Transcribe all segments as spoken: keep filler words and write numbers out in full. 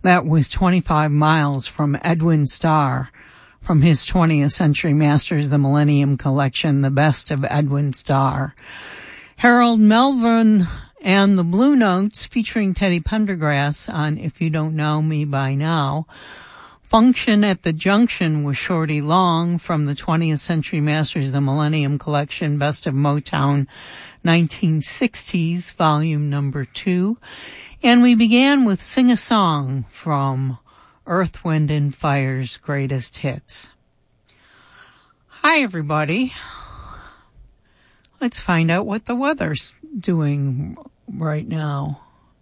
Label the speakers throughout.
Speaker 1: That was twenty-five miles from Edwin Starr from his twentieth Century Masters, the Millennium Collection, The Best of Edwin Starr. Harold Melvin and the Blue Notes featuring Teddy Pendergrass on If You Don't Know Me By Now. Function at the Junction with Shorty Long from the twentieth Century Masters, the Millennium Collection, Best of Motown nineteen sixties, volume number two. And we began with Sing a Song from Earth, Wind and Fire's Greatest Hits. Hi, everybody. Let's find out what the weather's doing right now.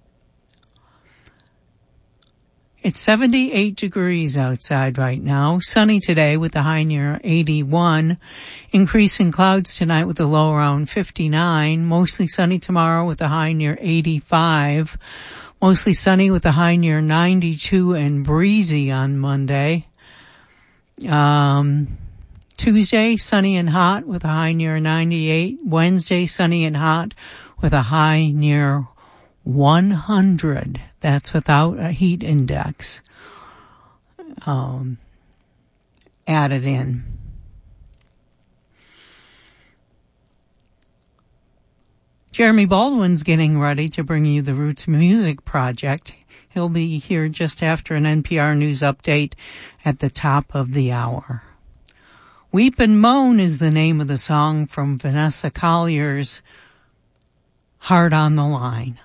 Speaker 1: It's seventy-eight degrees outside right now. Sunny today with a high near eighty-one. Increasing clouds tonight with a low around fifty-nine. Mostly sunny tomorrow with a high near eighty-five. Mostly sunny with a high near ninety-two and breezy on Monday. Um, Tuesday, sunny and hot with a high near ninety-eight. Wednesday, sunny and hot with a high near one hundred. That's without a heat index um, added in. Jeremy Baldwin's getting ready to bring you the Roots Music Project. He'll be here just after an N P R News update at the top of the hour. Weep and Moan is the name of the song from Vanessa Collier's Heart on the Line.